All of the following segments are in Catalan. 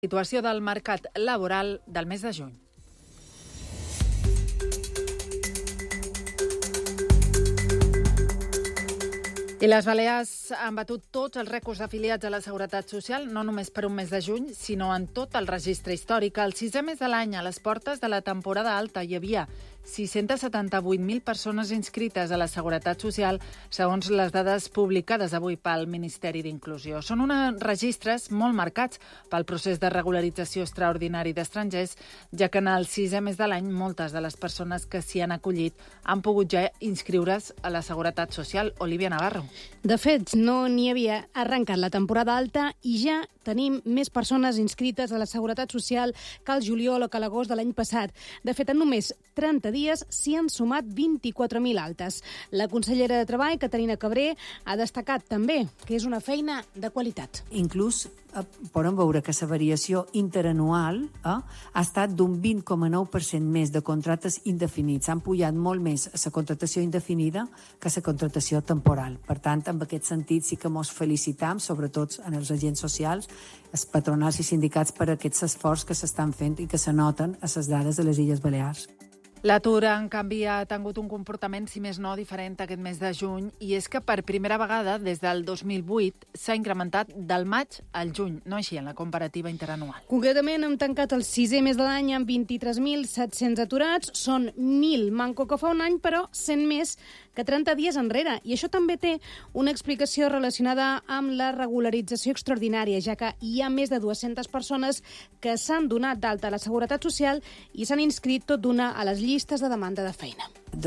Situació del mercat laboral del mes de juny. I les Balears han batut tots els rècords afiliats a la Seguretat Social, no només per un mes de juny, sinó en tot el registre històric. El sisè mes de l'any, a les portes de la temporada alta, hi havia 678.000 persones inscrites a la Seguretat Social, segons les dades publicades avui pel Ministeri d'Inclusió. Són uns registres molt marcats pel procés de regularització extraordinari d'estrangers, ja que en el sisè mes de l'any moltes de les persones que s'hi han acollit han pogut ja inscriure's a la Seguretat Social. Olivia Navarro. De fet, no n'hi havia arrencat la temporada alta i ja tenim més persones inscrites a la Seguretat Social que al juliol o que a l'agost de l'any passat. De fet, en només 30 dies s'hi han sumat 24.000 altes. La consellera de Treball, Caterina Cabré, ha destacat també que és una feina de qualitat. Inclús podem veure que la variació interanual ha estat d'un 20,9% més de contractes indefinits. Han pujat molt més a la contractació indefinida que a la contractació temporal. Per tant, en aquest sentit sí que ens felicitam, sobretot en els agents socials, els patronals i sindicats, per aquests esforços que s'estan fent i que se noten a les dades de les Illes Balears. L'atur, en canvi, ha tingut un comportament, si més no, diferent aquest mes de juny, i és que per primera vegada des del 2008 s'ha incrementat del maig al juny, no així en la comparativa interanual. Concretament, hem tancat el sisè mes de l'any amb 23.700 aturats, són 1.000 manco que fa un any, però 100 més que 30 dies enrere. I això també té una explicació relacionada amb la regularització extraordinària, ja que hi ha més de 200 persones que s'han donat d'alta a la Seguretat Social i s'han inscrit tot d'una a les llistes de demanda de feina.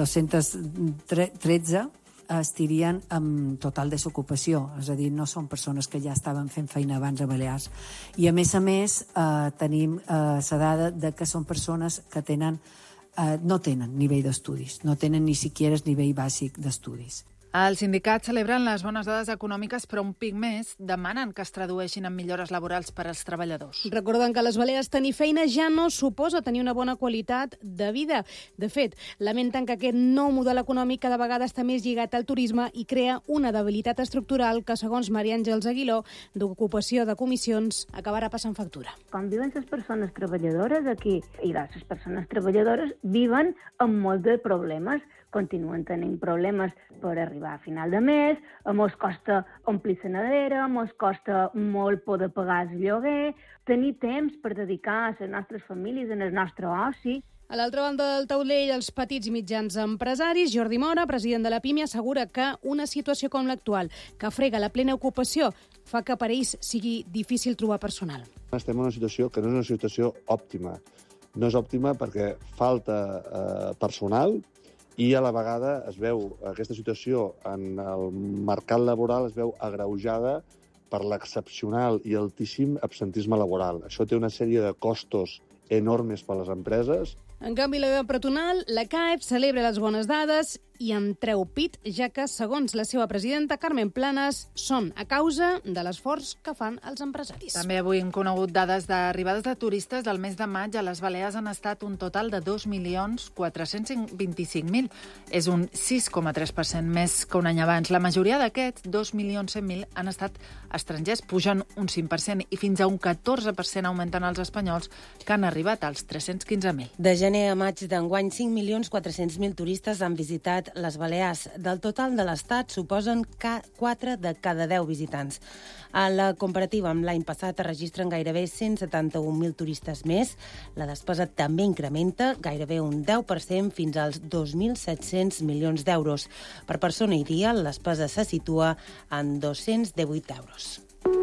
213 estirien amb total desocupació, és a dir, no són persones que ja estaven fent feina abans a Balears. I a més, tenim la dada de que són persones que no tenen nivell d'estudis, no tenen ni siquiera el nivell bàsic d'estudis. Els sindicats celebren les bones dades econòmiques, però un pic més demanen que es tradueixin en millores laborals per als treballadors. Recorden que a les Balears tenir feina ja no suposa tenir una bona qualitat de vida. De fet, lamenten que aquest nou model econòmic cada vegada està més lligat al turisme i crea una debilitat estructural que, segons Maria Àngels Aguiló, d'Ocupació de Comissions, acabarà passant factura. Com viuen les persones treballadores aquí, i les persones treballadores viuen amb molts de problemes, continuen tenint problemes per arribar a final de mes, ens costa omplir la nevera, ens costa molt poder pagar el lloguer, tenir temps per dedicar a les nostres famílies, en el nostre oci. A l'altra banda del taulell, els petits i mitjans empresaris, Jordi Mora, president de la PIMI, assegura que una situació com l'actual, que frega la plena ocupació, fa que per ells sigui difícil trobar personal. Estem en una situació que no és una situació òptima. No és òptima perquè falta personal, i a la vegada es veu aquesta situació en el mercat laboral es veu agreujada per l'excepcional i altíssim absentisme laboral. Això té una sèrie de costos enormes per a les empreses. En canvi, la patronal, la CAEB, celebra les bones dades i en treu pit, ja que, segons la seva presidenta, Carmen Planes, són a causa de l'esforç que fan els empresaris. També avui hem conegut dades d'arribades de turistes del mes de maig. A les Balears han estat un total de 2.425.000. És un 6,3% més que un any abans. La majoria d'aquests, 2.100.000, han estat estrangers, pugen un 5%, i fins a un 14% augmenten els espanyols, que han arribat als 315.000. De gener a maig d'enguany, 5.400.000 turistes han visitat les Balears. Del total de l'Estat suposen 4 de cada 10 visitants. A la comparativa amb l'any passat es registren gairebé 171.000 turistes més. La despesa també incrementa gairebé un 10% fins als 2.700 milions d'euros. Per persona i dia, la despesa se situa en 218 euros.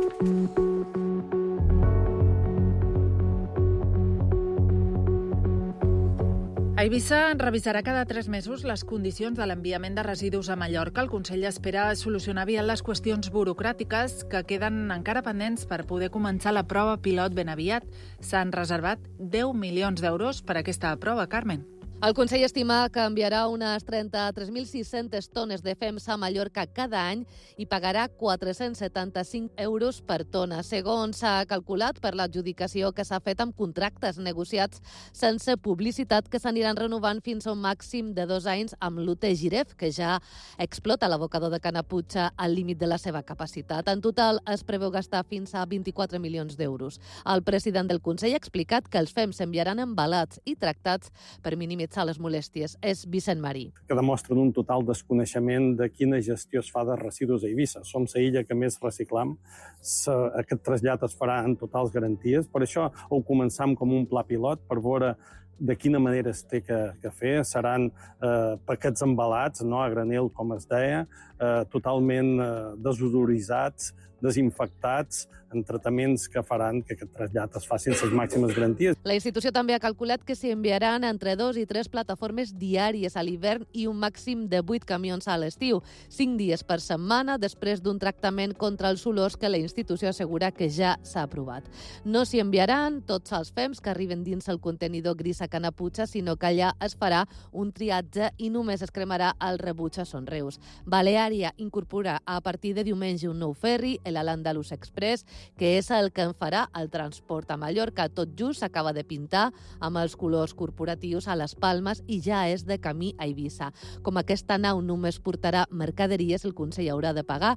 Eivissa revisarà cada 3 mesos les condicions de l'enviament de residus a Mallorca. El Consell espera solucionar aviat les qüestions burocràtiques que queden encara pendents per poder començar la prova pilot ben aviat. S'han reservat 10 milions d'euros per a aquesta prova, Carmen. El Consell estima que enviarà unes 33.600 tones de fems a Mallorca cada any i pagarà 475 euros per tona, segons s'ha calculat per l'adjudicació que s'ha fet amb contractes negociats sense publicitat que s'aniran renovant fins a un màxim de 2 anys amb l'UT Giref, que ja explota l'abocador de Canaputxa al límit de la seva capacitat. En total es preveu gastar fins a 24 milions d'euros. El president del Consell ha explicat que els fems s'enviaran embalats i tractats per minimitzar les molèsties. És Vicent Marí. Que demostren un total desconeixement de quina gestió es fa de residus a Eivissa. Som la illa que més reciclam. Aquest trasllat es farà en totals garanties. Per això ho començam com un pla pilot per veure de quina manera es té que fer. Seran paquets embalats, no a granel, com es deia, totalment desodoritzats, desinfectats, en tractaments que faran que aquest trasllat es faci sense les màximes garanties. La institució també ha calculat que s'hi enviaran entre 2 i 3 plataformes diàries a l'hivern i un màxim de 8 camions a l'estiu, 5 dies per setmana, després d'un tractament contra els olors que la institució assegura que ja s'ha aprovat. No s'hi enviaran tots els fems que arriben dins el contenidor gris a Canaputxa, sinó que allà es farà un triatge i només es cremarà el rebuig a Son Reus. Baleària incorpora a partir de diumenge un nou ferri, l'Al-Andalus Express, que és el que en farà el transport a Mallorca. Tot just s'acaba de pintar amb els colors corporatius a les Palmes i ja és de camí a Eivissa. Com aquesta nau només portarà mercaderies, el Consell haurà de pagar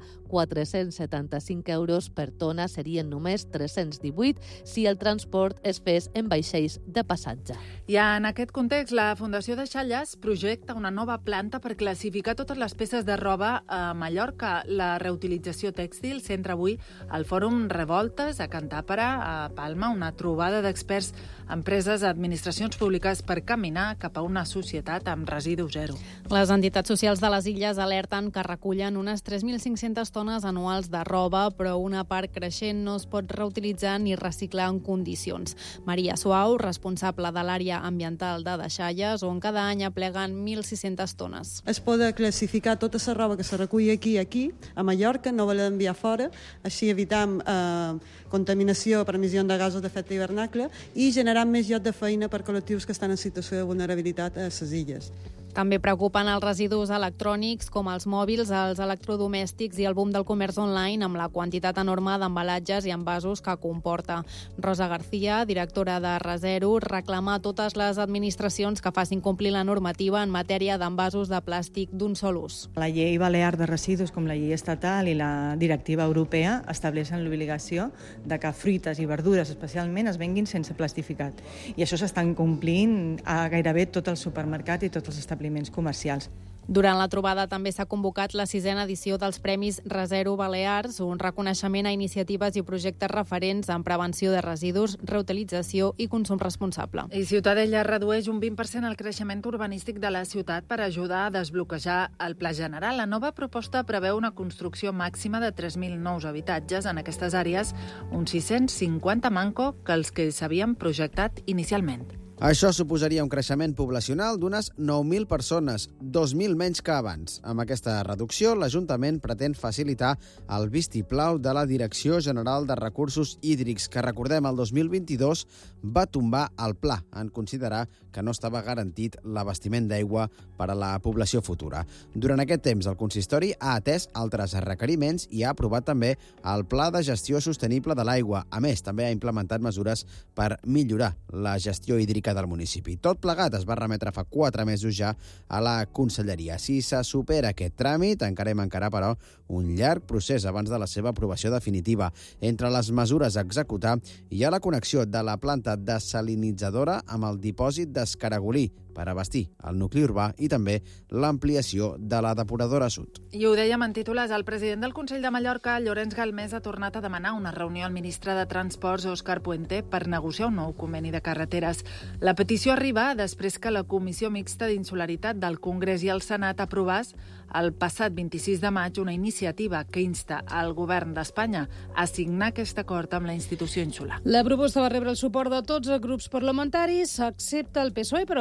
475 euros per tona, serien només 318 si el transport es fes en vaixells de passatge. I en aquest context, la Fundació de Xalles projecta una nova planta per classificar totes les peces de roba a Mallorca. La reutilització tèxtil centra avui al Fòrum Revoltes a Can Tàpera, a Palma, una trobada d'experts, empreses, administracions públiques per caminar cap a una societat amb residu zero. Les entitats socials de les illes alerten que recullen unes 3.500 tones anuals de roba, però una part creixent no es pot reutilitzar ni reciclar en condicions. Maria Suau, responsable de l'àrea ambiental de Deixalles, on cada any apleguen 1.600 tones. Es pot classificar tota la roba que se recull aquí, a Mallorca, no vol enviar fora, així evitam contaminació per emissió de gasos d'efecte hivernacle i generar més llocs de feina per col·lectius que estan en situació de vulnerabilitat a les illes. També preocupen els residus electrònics com els mòbils, els electrodomèstics i el boom del comerç online amb la quantitat enorme d'embalatges i envasos que comporta. Rosa García, directora de Resero, reclama a totes les administracions que facin complir la normativa en matèria d'envasos de plàstic d'un sol ús. La llei balear de residus, com la llei estatal i la directiva europea, estableixen l'obligació de que fruites i verdures especialment es venguin sense plastificat. I això s'estan complint a gairebé tot el supermercat i tots els establiments comercials. Durant la trobada també s'ha convocat la 6a edició dels Premis Resero Balears, un reconeixement a iniciatives i projectes referents en prevenció de residus, reutilització i consum responsable. I Ciutadella redueix un 20% el creixement urbanístic de la ciutat per ajudar a desbloquejar el Pla General. La nova proposta preveu una construcció màxima de 3.000 nous habitatges en aquestes àrees, uns 650 manco que els que s'havien projectat inicialment. Això suposaria un creixement poblacional d'unes 9.000 persones, 2.000 menys que abans. Amb aquesta reducció, l'Ajuntament pretén facilitar el vistiplau de la Direcció General de Recursos Hídrics, que, recordem, el 2022 va tombar el pla en considerar que no estava garantit l'abastiment d'aigua per a la població futura. Durant aquest temps, el consistori ha atès altres requeriments i ha aprovat també el Pla de Gestió Sostenible de l'Aigua. A més, també ha implementat mesures per millorar la gestió hídrica del municipi. Tot plegat es va remetre fa 4 mesos ja a la Conselleria. Si se supera aquest tràmit, encara mancarà, però, un llarg procés abans de la seva aprovació definitiva. Entre les mesures a executar hi ha la connexió de la planta desalinitzadora amb el dipòsit d'Escaragolí per abastir el nucli urbà i també l'ampliació de la depuradora sud. I ho dèiem en titulars, el president del Consell de Mallorca, Llorenç Galmés, ha tornat a demanar una reunió al ministre de Transports, Òscar Puente, per negociar un nou conveni de carreteres. La petició arriba després que la Comissió Mixta d'Insularitat del Congrés i el Senat aprovàs el passat 26 de maig una iniciativa que insta al govern d'Espanya a signar aquest acord amb la institució insular. La proposta va rebre el suport de tots els grups parlamentaris, excepte el PSOE, però Galmés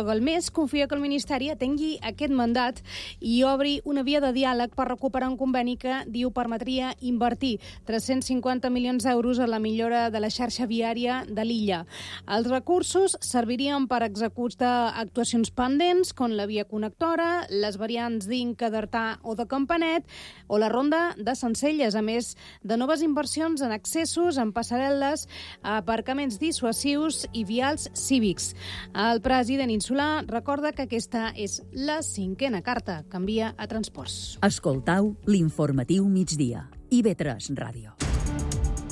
més, confia que el Ministeri atengui aquest mandat i obri una via de diàleg per recuperar un conveni que, diu, permetria invertir 350 milions d'euros en la millora de la xarxa viària de l'illa. Els recursos servirien per executar actuacions pendents, com la via connectora, les variants d'Inca, d'Artà o de Campanet, o la ronda de Sencelles, a més de noves inversions en accessos, en passarel·les, aparcaments dissuasius i vials cívics. El president insulà recorda que aquesta és la 5a carta que envia a Transports. Escoltau l'informatiu migdia. IB3 Ràdio.